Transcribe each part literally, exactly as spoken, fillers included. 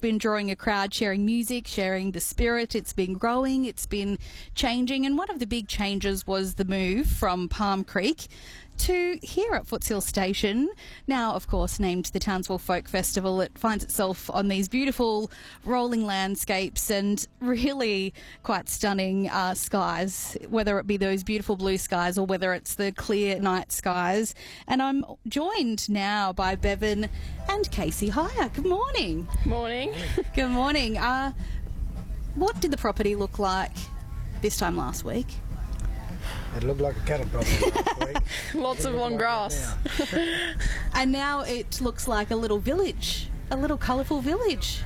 been drawing a crowd, sharing music, sharing the spirit. It's been growing, it's been changing, and one of the big changes was the move from Palm Creek to here at Footshill Station. Now, of course, named the Townsville Folk Festival. It finds itself on these beautiful rolling landscapes and really quite stunning uh, skies, whether it be those beautiful blue skies or whether it's the clear night skies. And I'm joined now by Bevan and Casey. Hiya, good morning. Morning. Good morning. Uh, what did the property look like this time last week? It looked like a cattle property last week. Lots of long grass. And now it looks like a little village, a little colourful village.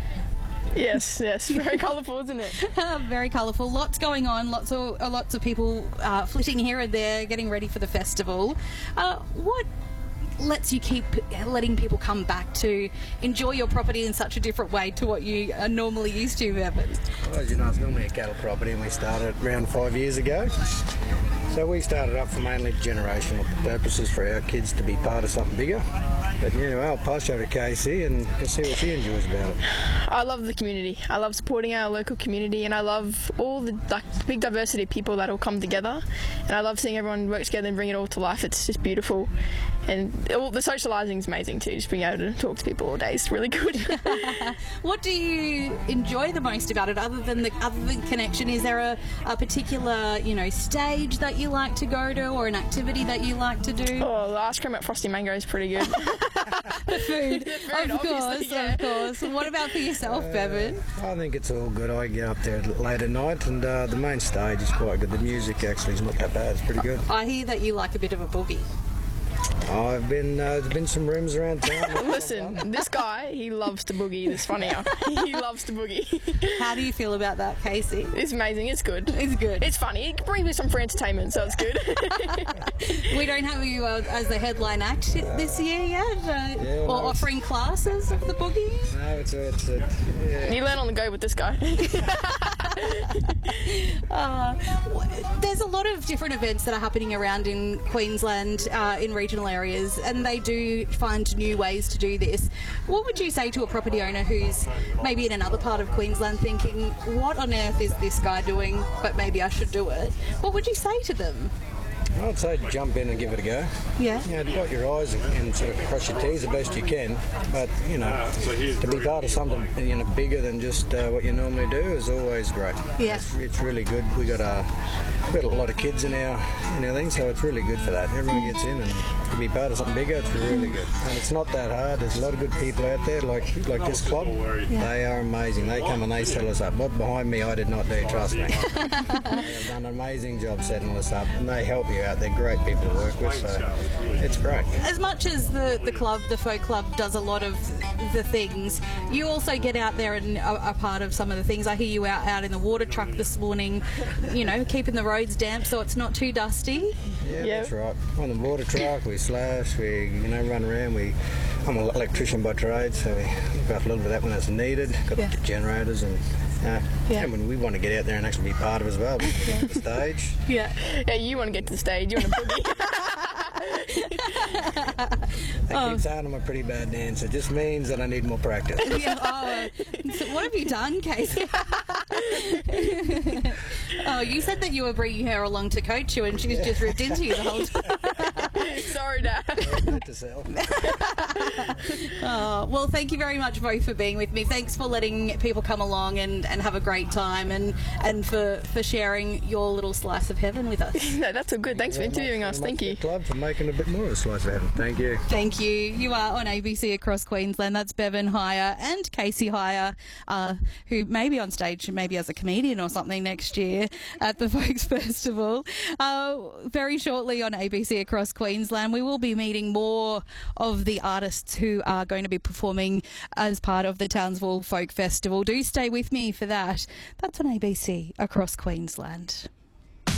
Yes, yes, very colourful, isn't it? Very colourful. Lots going on. Lots of uh, lots of people uh, flitting here and there, getting ready for the festival. Uh, what lets you keep letting people come back to enjoy your property in such a different way to what you are normally used to, Bevan? Well, as you know, it's normally a cattle property, and we started around five years ago. So we started up for mainly generational purposes for our kids to be part of something bigger. But yeah, well, I'll pass you over to Casey and we'll see what she enjoys about it. I love the community. I love supporting our local community, and I love all the like, big diversity of people that all come together. And I love seeing everyone work together and bring it all to life. It's just beautiful. And all, the socialising is amazing too. Just being able to talk to people all day is really good. What do you enjoy the most about it, other than the other than connection? Is there a, a particular, you know, stage that you like to go to, or an activity that you like to do? Oh, the ice cream at Frosty Mango is pretty good. The food, the food of course, yeah. of course. What about for yourself, uh, Bevan? I think it's all good. I get up there late at night, and uh, the main stage is quite good. The music actually is not that bad. It's pretty good. I hear that you like a bit of a boogie. I've been, uh, there's been some rooms around town. Listen, this guy, he loves to boogie. It's funnier. He loves to boogie. How do you feel about that, Casey? It's amazing. It's good. It's good. It's funny. It brings me some for entertainment, so it's good. We don't have you uh, as the headline act this year yet, uh, yeah, or no, offering classes of the boogie? No, it's a, it's a yeah. You learn on the go with this guy. uh, there's a lot of different events that are happening around in Queensland, uh, in regional areas, and they do find new ways to do this. What would you say to a property owner who's maybe in another part of Queensland thinking, what on earth is this guy doing, but maybe I should do it? What would you say to them? I'd say jump in and give it a go. Yeah. You know, dot your I's and sort of cross your T's the best you can. But, you know, to be part of something, you know, bigger than just uh, what you normally do is always great. Yeah. It's, it's really good. We got a we got a lot of kids in our in our thing, so it's really good for that. Everyone gets in, and to be part of something bigger, it's really good. And it's not that hard. There's a lot of good people out there, like like this club. Yeah. They are amazing. They come and they set us up. What behind me, I did not do. Trust me. They have done an amazing job setting us up, and they help you out. They're great people to work with, so it's great. As much as the, the club, the folk club, does a lot of the things, you also get out there and are, are part of some of the things. I hear you out, out in the water truck this morning, you know, keeping the roads damp so it's not too dusty. Yeah, yeah. That's right. On the water truck, we slash, we you know run around. We I'm an electrician by trade, so we look after a little bit of that when it's needed. Got Yeah. the generators and. Uh, Yeah. And when we want to get out there and actually be part of it as well, we get to the stage. Yeah. Yeah, you want to get to the stage. You want to boogie. They Oh. keep saying I'm a pretty bad dancer. It just means that I need more practice. Yeah, oh, so what have you done, Casey? Oh, you said that you were bringing her along to coach you, and she's just ripped into you the whole time. Sorry, Dad. Good to sell. Oh, well, thank you very much both for being with me. Thanks for letting people come along and, and have a great time, and, and for, for sharing your little slice of heaven with us. No, that's all good. Thanks for interviewing us. Thank you. Club for making a bit more of a slice of heaven. Thank you. Thank you. You are on A B C across Queensland. That's Bevan Hire and Casey Hire, uh, who may be on stage maybe as a comedian or something next year at the Folks Festival. Uh, very shortly on A B C across Queensland, we will be meeting more of the artists who are going to be performing as part of the Townsville Folk Festival. Do stay with me for that. That's on A B C across Queensland.